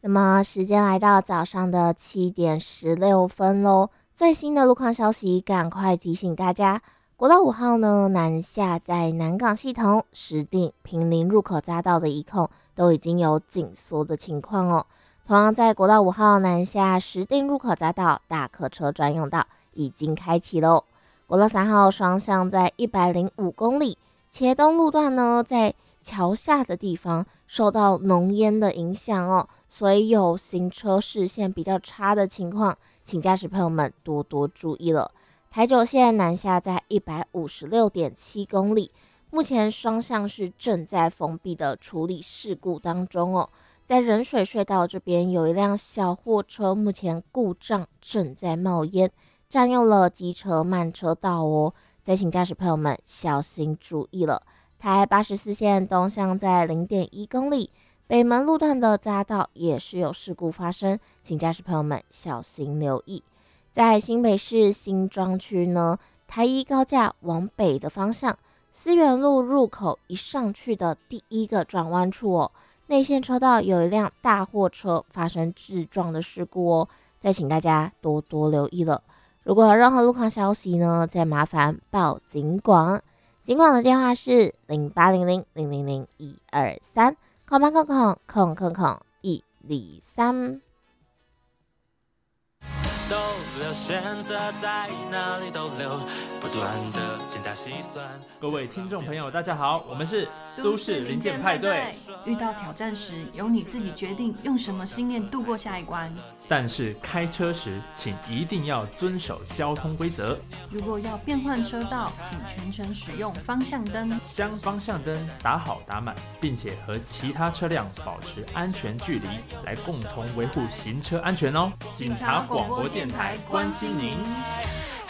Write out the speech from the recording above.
那么时间来到早上的7:16咯，最新的路况消息，赶快提醒大家，国道5号呢南下在南港系统、石碇、坪林入口匝道的一控都已经有紧缩的情况哦。同样在国道5号南下石碇入口匝道大客车专用道已经开启喽。国道3号双向在105公里，茄东路段呢在桥下的地方受到浓烟的影响哦，所以有行车视线比较差的情况，请驾驶朋友们多多注意了。台九线南下在156.7公里，目前双向是正在封闭的处理事故当中哦。在仁水隧道这边有一辆小货车，目前故障正在冒烟，占用了机车慢车道哦，再请驾驶朋友们小心注意了。台84线东向在0.1公里，北门路段的匝道也是有事故发生，请驾驶朋友们小心留意。在新北市新庄区呢，台一高架往北的方向，思源路入口一上去的第一个转弯处哦，内线车道有一辆大货车发生致撞的事故哦，再请大家多多留意了。如果有任何路况消息呢，再麻烦报警广。警广的电话是0800000123，空八空空空空空123。 逗留，选择在哪里逗留，不断的精打细算。 各位听众朋友大家好，我们是都市零件派对。 遇到挑战时，由你自己决定用什么信念度过下一关， 但是开车时请一定要遵守交通规则。 如果要变换车道，请全程使用方向灯， 将方向灯打好打满，并且和其他车辆保持安全距离，来共同维护行车安全哦。警察广播电台关心您。